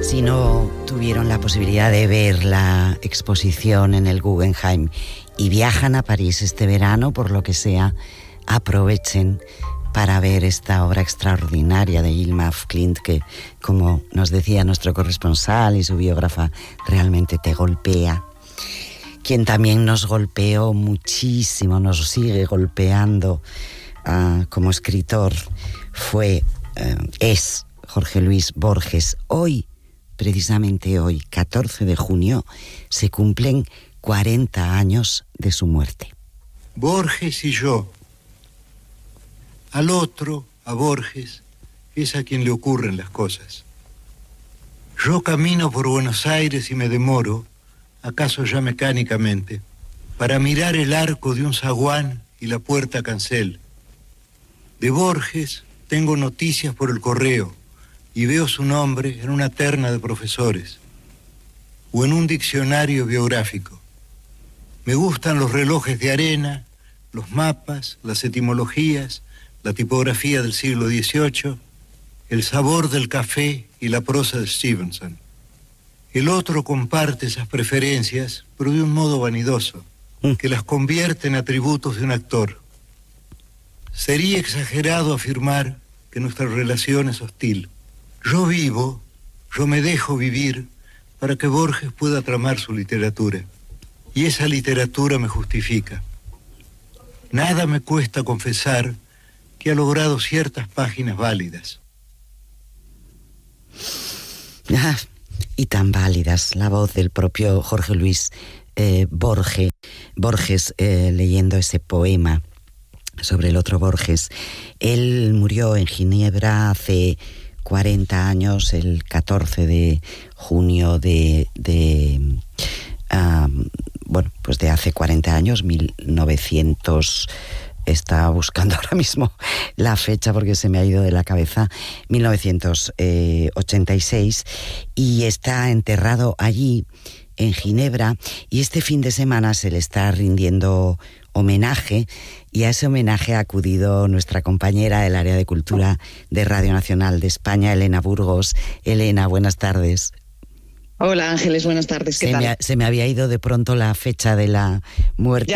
Si no tuvieron la posibilidad de ver la exposición en el Guggenheim y viajan a París este verano, por lo que sea, aprovechen para ver esta obra extraordinaria de Yilmaz af Klint, que, como nos decía nuestro corresponsal y su biógrafa, realmente te golpea. Quien también nos golpeó muchísimo, nos sigue golpeando como escritor, es Jorge Luis Borges. Hoy, precisamente hoy, 14 de junio, se cumplen 40 años de su muerte. Borges y yo. Al otro, a Borges, es a quien le ocurren las cosas. Yo camino por Buenos Aires y me demoro, acaso ya mecánicamente, para mirar el arco de un zaguán y la puerta cancel. De Borges tengo noticias por el correo y veo su nombre en una terna de profesores o en un diccionario biográfico. Me gustan los relojes de arena, los mapas, las etimologías, la tipografía del siglo XVIII, el sabor del café y la prosa de Stevenson. El otro comparte esas preferencias, pero de un modo vanidoso, que las convierte en atributos de un actor. Sería exagerado afirmar que nuestra relación es hostil. Yo vivo, yo me dejo vivir para que Borges pueda tramar su literatura. Y esa literatura me justifica. Nada me cuesta confesar que ha logrado ciertas páginas válidas. Y tan válidas, la voz del propio Jorge Luis Borges leyendo ese poema sobre el otro Borges. Él murió en Ginebra hace 40 años, el 14 de junio de hace 40 años, 1900... Estaba buscando ahora mismo la fecha porque se me ha ido de la cabeza, 1986, y está enterrado allí, en Ginebra, y este fin de semana se le está rindiendo homenaje, y a ese homenaje ha acudido nuestra compañera del área de cultura de Radio Nacional de España, Elena Burgos. Elena, buenas tardes. Hola Ángeles, buenas tardes, ¿qué tal? Se me había ido de pronto la fecha de la muerte